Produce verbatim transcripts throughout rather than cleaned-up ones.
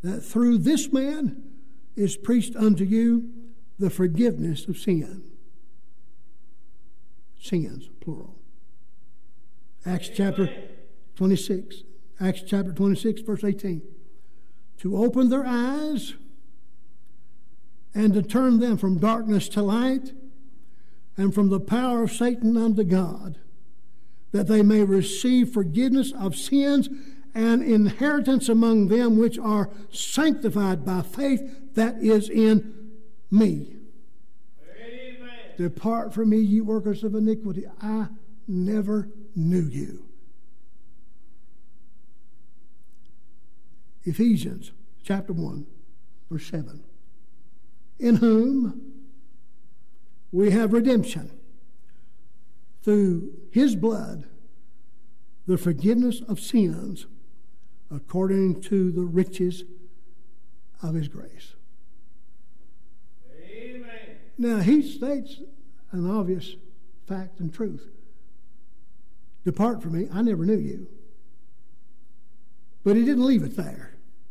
that through this man is preached unto you the forgiveness of sin. Sins, plural. Acts chapter twenty-six. Acts chapter twenty-six, verse eighteen. To open their eyes and to turn them from darkness to light and from the power of Satan unto God, that they may receive forgiveness of sins and inheritance among them which are sanctified by faith that is in me. Amen. Depart from me, ye workers of iniquity. I never knew you. Ephesians chapter one, verse seven. In whom we have redemption through his blood, the forgiveness of sins, according to the riches of his grace. Amen. Now, he states an obvious fact and truth. Depart from me, I never knew you. But he didn't leave it there.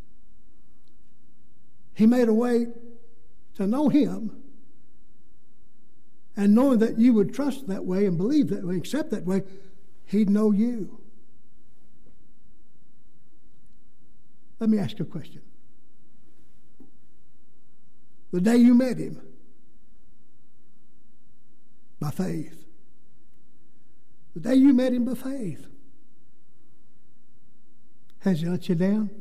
He made a way to know him, and knowing that you would trust that way and believe that way, accept that way, he'd know you. Let me ask you a question. The day you met him, by faith, the day you met him by faith, has he let you down?